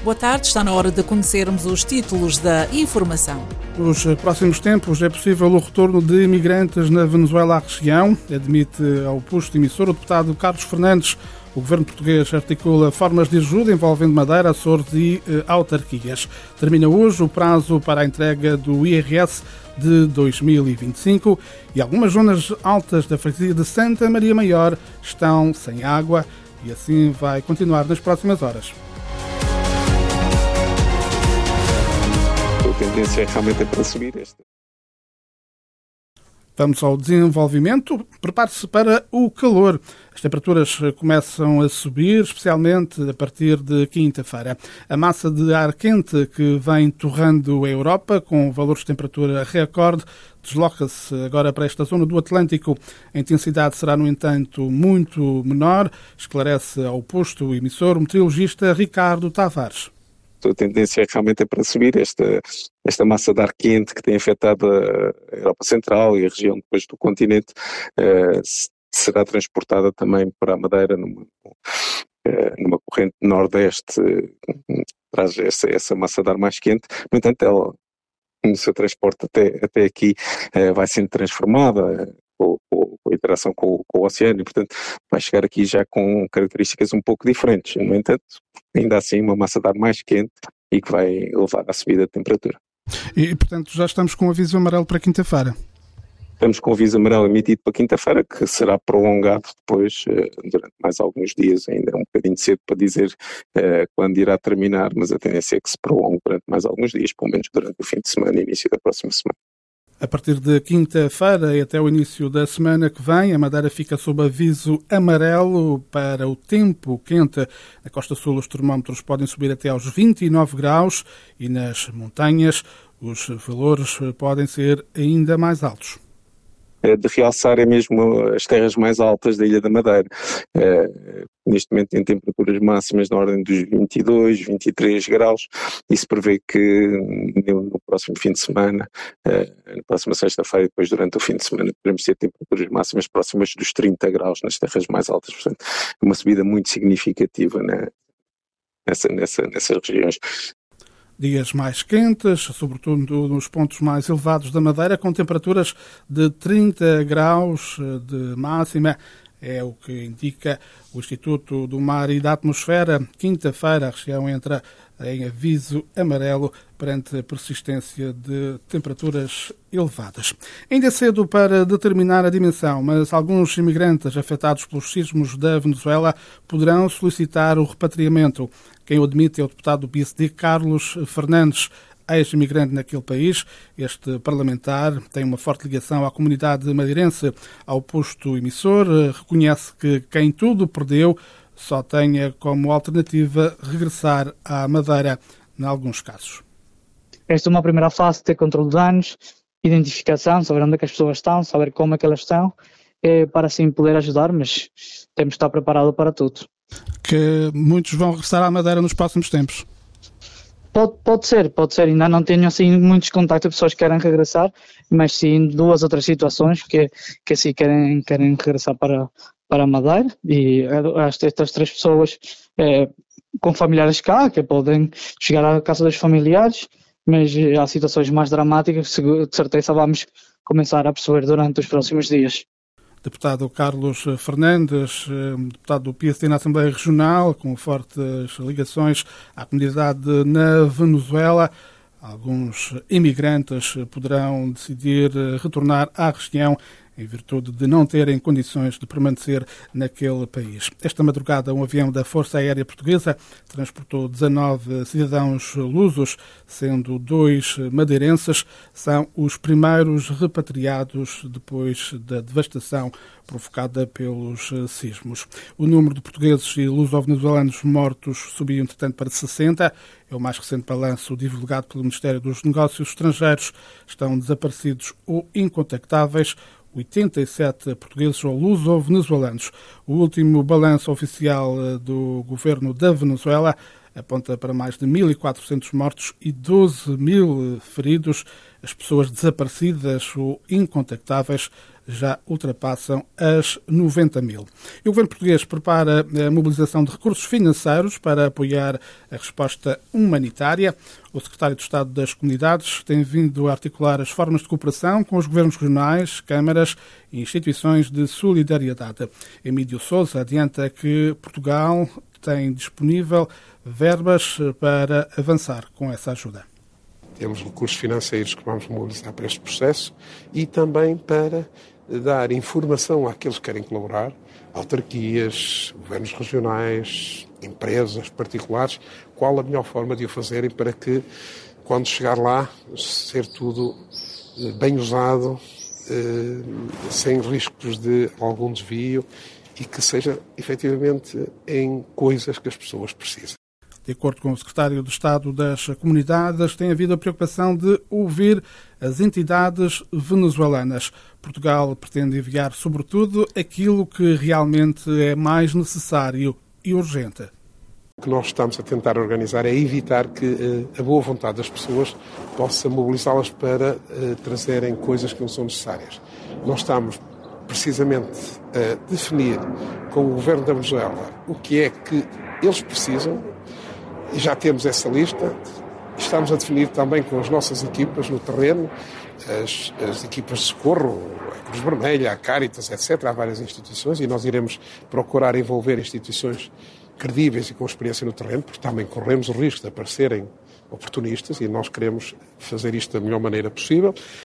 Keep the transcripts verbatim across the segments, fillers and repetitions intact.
Boa tarde, está na hora de conhecermos os títulos da informação. Nos próximos tempos é possível o retorno de imigrantes na Venezuela à região, admite ao posto emissor o deputado Carlos Fernandes. O governo português articula formas de ajuda envolvendo Madeira, Açores e eh, autarquias. Termina hoje o prazo para a entrega do I R S de dois mil e vinte e cinco e algumas zonas altas da freguesia de Santa Maria Maior estão sem água e assim vai continuar nas próximas horas. A tendência é realmente para subir esta. Vamos ao desenvolvimento. Prepare-se para o calor. As temperaturas começam a subir, especialmente a partir de quinta-feira. A massa de ar quente que vem torrando a Europa, com valores de temperatura recorde, desloca-se agora para esta zona do Atlântico. A intensidade será, no entanto, muito menor, esclarece ao posto emissor o meteorologista Ricardo Tavares. A tendência é realmente para subir esta, esta massa de ar quente que tem afetado a Europa Central e a região depois do continente, uh, será transportada também para a Madeira numa, uh, numa corrente nordeste, uh, traz essa, essa massa de ar mais quente. No entanto, ela, no seu transporte até, até aqui, uh, vai sendo transformada uh, com, com a interação com, com o oceano e, portanto, vai chegar aqui já com características um pouco diferentes. No entanto, ainda assim uma massa de ar mais quente e que vai levar à subida de temperatura. E, portanto, já estamos com o aviso amarelo para quinta-feira? Estamos com o aviso amarelo emitido para quinta-feira, que será prolongado depois durante mais alguns dias. Ainda é um bocadinho cedo para dizer uh, quando irá terminar, mas a tendência é que se prolongue durante mais alguns dias, pelo menos durante o fim de semana e início da próxima semana. A partir de quinta-feira e até o início da semana que vem, a Madeira fica sob aviso amarelo para o tempo quente. Na Costa Sul, os termómetros podem subir até aos vinte e nove graus e nas montanhas os valores podem ser ainda mais altos. De realçar é mesmo as terras mais altas da Ilha da Madeira. Uh, neste momento tem temperaturas máximas na ordem dos vinte e dois, vinte e três graus e se prevê que no, no próximo fim de semana, uh, na próxima sexta-feira e depois durante o fim de semana, podemos ter temperaturas máximas próximas dos trinta graus nas terras mais altas. Portanto, uma subida muito significativa na, nessa, nessa, nessas regiões. Dias mais quentes, sobretudo nos pontos mais elevados da Madeira, com temperaturas de trinta graus de máxima. É o que indica o Instituto do Mar e da Atmosfera. Quinta-feira a região entra em aviso amarelo perante a persistência de temperaturas elevadas. Ainda é cedo para determinar a dimensão, mas alguns imigrantes afetados pelos sismos da Venezuela poderão solicitar o repatriamento. Quem o admite é o deputado do P S D, Carlos Fernandes, ex-imigrante naquele país. Este parlamentar tem uma forte ligação à comunidade madeirense. Ao posto emissor, reconhece que quem tudo perdeu só tenha como alternativa regressar à Madeira, em alguns casos. Esta é uma primeira fase de ter controle de danos, identificação, saber onde é que as pessoas estão, saber como é que elas estão, é, para assim poder ajudar, mas temos de estar preparados para tudo. Que muitos vão regressar à Madeira nos próximos tempos? Pode, pode ser, pode ser. Ainda não tenho assim muitos contactos de pessoas que querem regressar, mas sim duas ou três situações que, que assim querem, querem regressar para, para a Madeira e estas três pessoas é, com familiares cá, que podem chegar à casa dos familiares, mas há situações mais dramáticas que de certeza vamos começar a perceber durante os próximos dias. Deputado Carlos Fernandes, deputado do P S D na Assembleia Regional, com fortes ligações à comunidade na Venezuela. Alguns imigrantes poderão decidir retornar à região em virtude de não terem condições de permanecer naquele país. Esta madrugada, um avião da Força Aérea Portuguesa transportou dezanove cidadãos lusos, sendo dois madeirenses. São os primeiros repatriados depois da devastação provocada pelos sismos. O número de portugueses e luso-venezuelanos mortos subiu, entretanto, para sessenta. É o mais recente balanço divulgado pelo Ministério dos Negócios Estrangeiros. Estão desaparecidos ou incontactáveis oitenta e sete portugueses ou luso-venezuelanos. O último balanço oficial do governo da Venezuela aponta para mais de mil e quatrocentos mortos e doze mil feridos. as pessoas desaparecidas ou incontactáveis já ultrapassam as noventa mil. E o governo português prepara a mobilização de recursos financeiros para apoiar a resposta humanitária. O secretário de Estado das Comunidades tem vindo a articular as formas de cooperação com os governos regionais, câmaras e instituições de solidariedade. Emílio Sousa adianta que Portugal tem disponível verbas para avançar com essa ajuda. Temos recursos financeiros que vamos mobilizar para este processo e também para dar informação àqueles que querem colaborar, autarquias, governos regionais, empresas particulares, qual a melhor forma de o fazerem para que, quando chegar lá, ser tudo bem usado, sem riscos de algum desvio e que seja efetivamente em coisas que as pessoas precisam. De acordo com o secretário de Estado das Comunidades, tem havido a preocupação de ouvir as entidades venezuelanas. Portugal pretende enviar, sobretudo, aquilo que realmente é mais necessário e urgente. O que nós estamos a tentar organizar é evitar que uh, a boa vontade das pessoas possa mobilizá-las para uh, trazerem coisas que não são necessárias. Nós estamos precisamente a definir com o governo da Venezuela o que é que eles precisam. E já temos essa lista, estamos a definir também com as nossas equipas no terreno, as, as equipas de socorro, a Cruz Vermelha, a Caritas, etcétera. Há várias instituições e nós iremos procurar envolver instituições credíveis e com experiência no terreno, porque também corremos o risco de aparecerem oportunistas e nós queremos fazer isto da melhor maneira possível.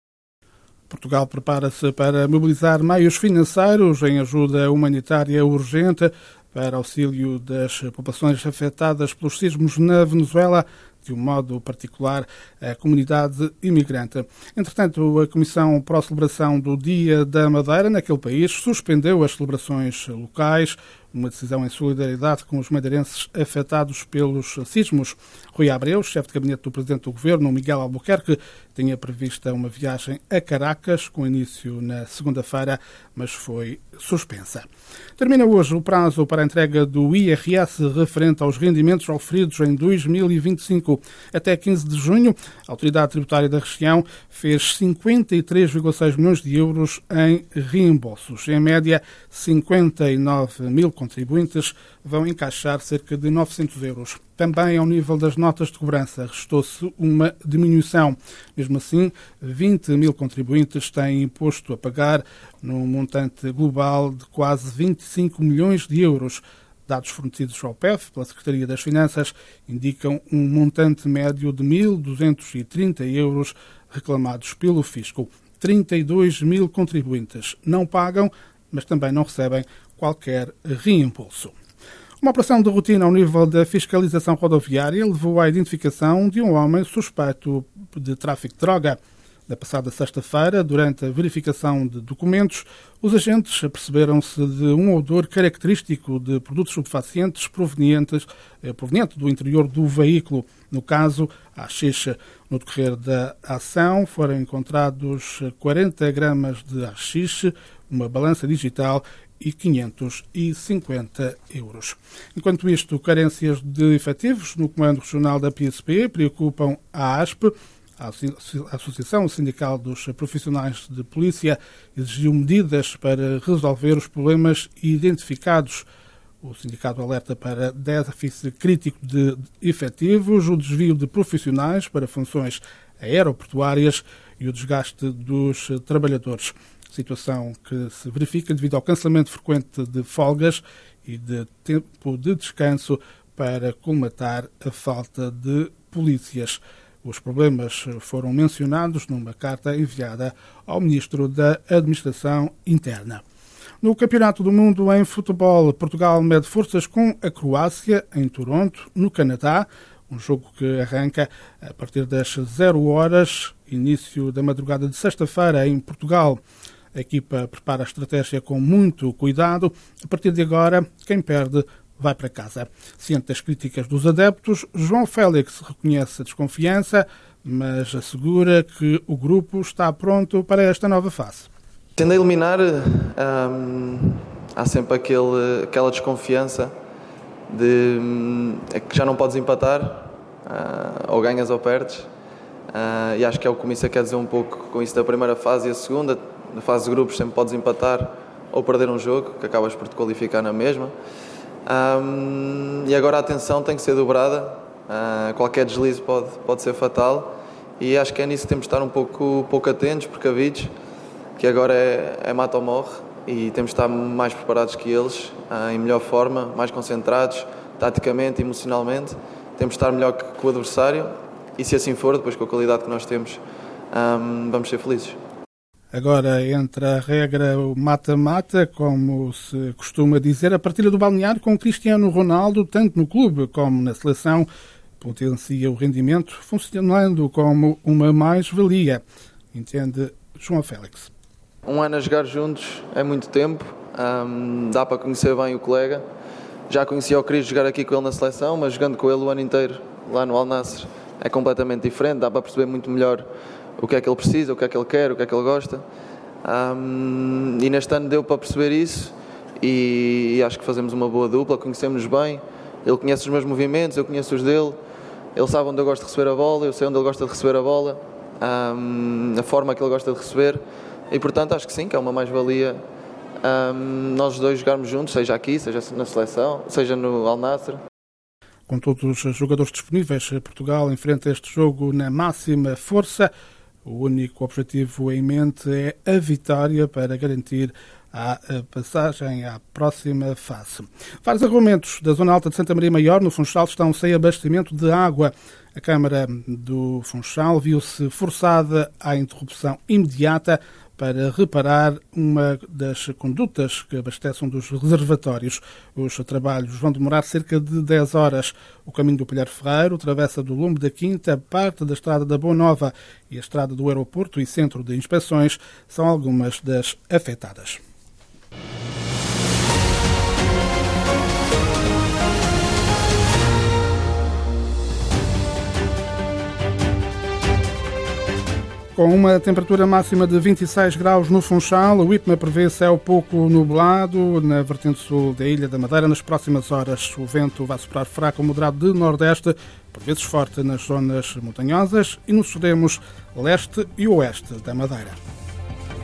Portugal prepara-se para mobilizar meios financeiros em ajuda humanitária urgente para auxílio das populações afetadas pelos sismos na Venezuela, de um modo particular a comunidade imigrante. Entretanto, a Comissão pró-celebração do Dia da Madeira naquele país suspendeu as celebrações locais, uma decisão em solidariedade com os madeirenses afetados pelos sismos. Rui Abreu, chefe de gabinete do Presidente do Governo, Miguel Albuquerque, tinha prevista uma viagem a Caracas, com início na segunda-feira, mas foi suspensa. Termina hoje o prazo para a entrega do I R S referente aos rendimentos oferidos em dois mil e vinte e cinco. Até quinze de junho, a Autoridade Tributária da Região fez cinquenta e três vírgula seis milhões de euros em reembolsos. Em média, cinquenta e nove mil contribuintes vão encaixar cerca de novecentos euros. Também ao nível das notas de cobrança restou-se uma diminuição. Mesmo assim, vinte mil contribuintes têm imposto a pagar num montante global de quase vinte e cinco milhões de euros. Dados fornecidos ao P E F pela Secretaria das Finanças indicam um montante médio de mil duzentos e trinta euros reclamados pelo fisco. trinta e dois mil contribuintes não pagam, mas também não recebem qualquer reembolso. Uma operação de rotina ao nível da fiscalização rodoviária levou à identificação de um homem suspeito de tráfico de droga. Na passada sexta-feira, durante a verificação de documentos, os agentes aperceberam-se de um odor característico de produtos estupefacientes provenientes, eh, proveniente do interior do veículo, no caso, a haxixe. No decorrer da ação, foram encontrados quarenta gramas de haxixe, uma balança digital e quinhentos e cinquenta euros. Enquanto isto, carências de efetivos no Comando Regional da P S P preocupam a A S P. A Associação Sindical dos Profissionais de Polícia exigiu medidas para resolver os problemas identificados. O sindicato alerta para déficit crítico de efetivos, o desvio de profissionais para funções aeroportuárias e o desgaste dos trabalhadores. Situação que se verifica devido ao cancelamento frequente de folgas e de tempo de descanso para colmatar a falta de polícias. Os problemas foram mencionados numa carta enviada ao Ministro da Administração Interna. No Campeonato do Mundo em Futebol, Portugal mede forças com a Croácia, em Toronto, no Canadá. Um jogo que arranca a partir das zero horas, início da madrugada de sexta-feira em Portugal. A equipa prepara a estratégia com muito cuidado. A partir de agora, quem perde vai para casa. Ciente das críticas dos adeptos, João Félix reconhece a desconfiança, mas assegura que o grupo está pronto para esta nova fase. Tendo a eliminar, hum, há sempre aquele, aquela desconfiança de hum, é que já não podes empatar, uh, ou ganhas ou perdes. Uh, e acho que é o que o Missa quer dizer um pouco com isso da primeira fase e a segunda. Na fase de grupos sempre podes empatar ou perder um jogo, que acabas por te qualificar na mesma. Um, e agora a atenção tem que ser dobrada, uh, qualquer deslize pode, pode ser fatal, e acho que é nisso que temos de estar um pouco, pouco atentos, precavidos, que agora é, é mata ou morre, e temos de estar mais preparados que eles, uh, em melhor forma, mais concentrados, taticamente, emocionalmente. Temos de estar melhor que, que o adversário, e se assim for, depois com a qualidade que nós temos, um, vamos ser felizes. Agora entra a regra o mata-mata, como se costuma dizer, a partilha do balneário com Cristiano Ronaldo, tanto no clube como na seleção, potencia o rendimento, funcionando como uma mais-valia, entende João Félix. Um ano a jogar juntos é muito tempo, um, dá para conhecer bem o colega. Já conhecia o Cris jogar aqui com ele na seleção, mas jogando com ele o ano inteiro lá no Al Nassr é completamente diferente, dá para perceber muito melhor o que é que ele precisa, o que é que ele quer, o que é que ele gosta. Um, e neste ano deu para perceber isso e, e acho que fazemos uma boa dupla, conhecemos-nos bem. Ele conhece os meus movimentos, eu conheço os dele. Ele sabe onde eu gosto de receber a bola, eu sei onde ele gosta de receber a bola, um, a forma que ele gosta de receber. E portanto acho que sim, que é uma mais-valia um, nós dois jogarmos juntos, seja aqui, seja na seleção, seja no Al Nassr. Com todos os jogadores disponíveis, Portugal enfrenta este jogo na máxima força. O único objetivo em mente é a vitória para garantir a passagem à próxima fase. Vários arrumamentos da Zona Alta de Santa Maria Maior, no Funchal, estão sem abastecimento de água. A Câmara do Funchal viu-se forçada à interrupção imediata para reparar uma das condutas que abastecem dos reservatórios. Os trabalhos vão demorar cerca de dez horas. O caminho do Palheiro Ferreiro, Travessa do Lume da Quinta, parte da Estrada da Boa Nova e a Estrada do Aeroporto e Centro de Inspeções são algumas das afetadas. Com uma temperatura máxima de vinte e seis graus no Funchal, o IPMA prevê céu pouco nublado na vertente sul da Ilha da Madeira. Nas próximas horas, o vento vai soprar fraco ou moderado de nordeste, por vezes forte nas zonas montanhosas e nos extremos leste e oeste da Madeira.